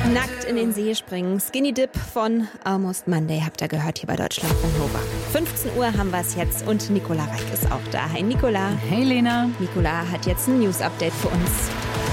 Nackt in den See springen. Skinny Dip von Almost Monday habt ihr gehört hier bei Deutschlandfunk Nova. 15 Uhr haben wir es jetzt und Nicola Reik ist auch da. Hi Nicola. Hey Lena. Nicola hat jetzt ein News-Update für uns.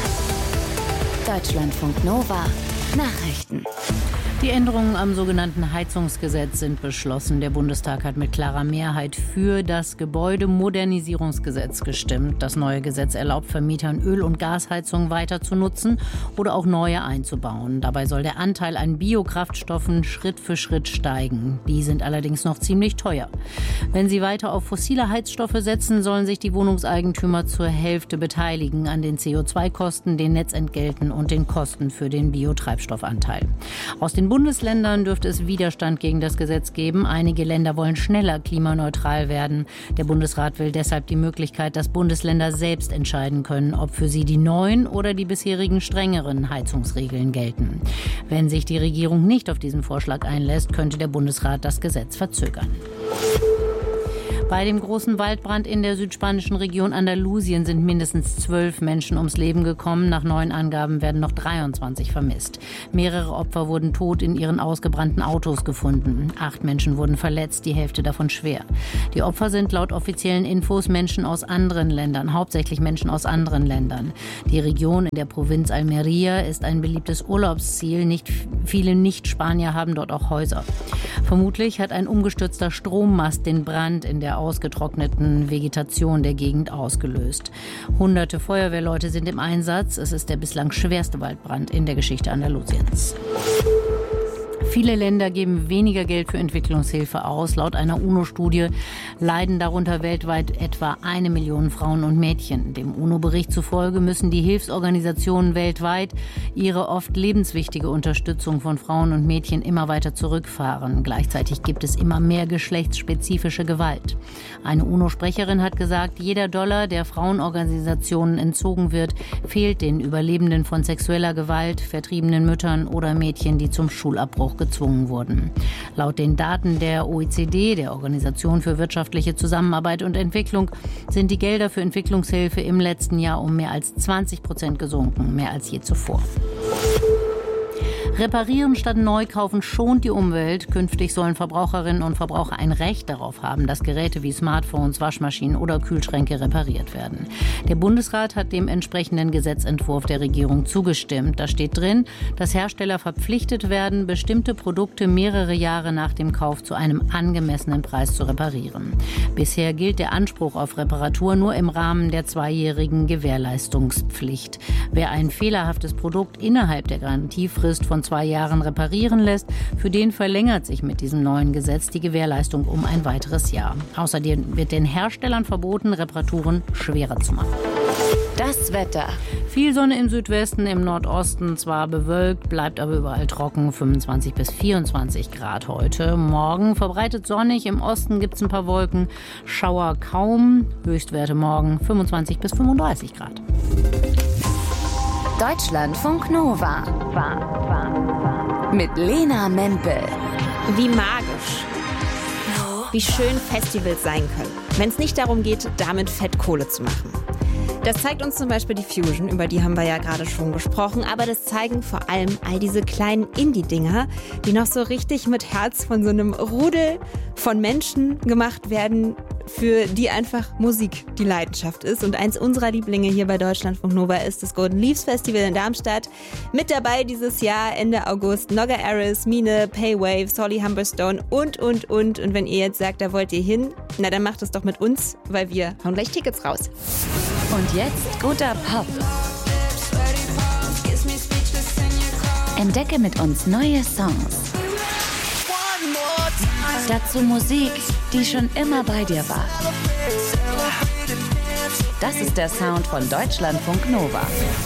Deutschlandfunk Nova. Nachrichten. Die Änderungen am sogenannten Heizungsgesetz sind beschlossen. Der Bundestag hat mit klarer Mehrheit für das Gebäudemodernisierungsgesetz gestimmt. Das neue Gesetz erlaubt Vermietern, Öl- und Gasheizungen weiter zu nutzen oder auch neue einzubauen. Dabei soll der Anteil an Biokraftstoffen Schritt für Schritt steigen. Die sind allerdings noch ziemlich teuer. Wenn sie weiter auf fossile Heizstoffe setzen, sollen sich die Wohnungseigentümer zur Hälfte beteiligen an den CO2-Kosten, den Netzentgelten und den Kosten für den Biotreibstoffanteil. Aus den Bundesländern dürfte es Widerstand gegen das Gesetz geben. Einige Länder wollen schneller klimaneutral werden. Der Bundesrat will deshalb die Möglichkeit, dass Bundesländer selbst entscheiden können, ob für sie die neuen oder die bisherigen strengeren Heizungsregeln gelten. Wenn sich die Regierung nicht auf diesen Vorschlag einlässt, könnte der Bundesrat das Gesetz verzögern. Bei dem großen Waldbrand in der südspanischen Region Andalusien sind mindestens 12 Menschen ums Leben gekommen. Nach neuen Angaben werden noch 23 vermisst. Mehrere Opfer wurden tot in ihren ausgebrannten Autos gefunden. 8 Menschen wurden verletzt, die Hälfte davon schwer. Die Opfer sind laut offiziellen Infos Menschen aus anderen Ländern, hauptsächlich Menschen aus anderen Ländern. Die Region in der Provinz Almería ist ein beliebtes Urlaubsziel. Viele Nicht-Spanier haben dort auch Häuser. Vermutlich hat ein umgestürzter Strommast den Brand in der ausgetrockneten Vegetation der Gegend ausgelöst. Hunderte Feuerwehrleute sind im Einsatz. Es ist der bislang schwerste Waldbrand in der Geschichte Andalusiens. Viele Länder geben weniger Geld für Entwicklungshilfe aus. Laut einer UNO-Studie leiden darunter weltweit etwa 1 Million Frauen und Mädchen. Dem UNO-Bericht zufolge müssen die Hilfsorganisationen weltweit ihre oft lebenswichtige Unterstützung von Frauen und Mädchen immer weiter zurückfahren. Gleichzeitig gibt es immer mehr geschlechtsspezifische Gewalt. Eine UNO-Sprecherin hat gesagt, jeder Dollar, der Frauenorganisationen entzogen wird, fehlt den Überlebenden von sexueller Gewalt, vertriebenen Müttern oder Mädchen, die zum Schulabbruch gezwungen wurden. Laut den Daten der OECD, der Organisation für wirtschaftliche Zusammenarbeit und Entwicklung, sind die Gelder für Entwicklungshilfe im letzten Jahr um mehr als 20% gesunken, mehr als je zuvor. Reparieren statt neu kaufen schont die Umwelt. Künftig sollen Verbraucherinnen und Verbraucher ein Recht darauf haben, dass Geräte wie Smartphones, Waschmaschinen oder Kühlschränke repariert werden. Der Bundesrat hat dem entsprechenden Gesetzentwurf der Regierung zugestimmt. Da steht drin, dass Hersteller verpflichtet werden, bestimmte Produkte mehrere Jahre nach dem Kauf zu einem angemessenen Preis zu reparieren. Bisher gilt der Anspruch auf Reparatur nur im Rahmen der 2-jährigen Gewährleistungspflicht. Wer ein fehlerhaftes Produkt innerhalb der Garantiefrist von 2 Jahren reparieren lässt, für den verlängert sich mit diesem neuen Gesetz die Gewährleistung um ein weiteres Jahr. Außerdem wird den Herstellern verboten, Reparaturen schwerer zu machen. Das Wetter. Viel Sonne im Südwesten, im Nordosten zwar bewölkt, bleibt aber überall trocken, 25 bis 24 Grad heute. Morgen verbreitet sonnig, im Osten gibt es ein paar Wolken, Schauer kaum, Höchstwerte morgen 25 bis 35 Grad. Deutschlandfunk Nova. Mit Lena Mempel. Wie magisch. Wie schön Festivals sein können, wenn es nicht darum geht, damit Fettkohle zu machen. Das zeigt uns zum Beispiel die Fusion, über die haben wir ja gerade schon gesprochen, aber das zeigen vor allem all diese kleinen Indie-Dinger, die noch so richtig mit Herz von so einem Rudel von Menschen gemacht werden, für die einfach Musik die Leidenschaft ist. Und eins unserer Lieblinge hier bei Deutschlandfunk Nova ist das Golden Leaves Festival in Darmstadt. Mit dabei dieses Jahr Ende August Nogga Aris, Mine, Paywave, Solly Humberstone und. Und wenn ihr jetzt sagt, da wollt ihr hin, na dann macht es doch mit uns, weil wir hauen gleich Tickets raus. Und jetzt guter Pop. Entdecke mit uns neue Songs. Dazu Musik, die schon immer bei dir war. Das ist der Sound von Deutschlandfunk Nova.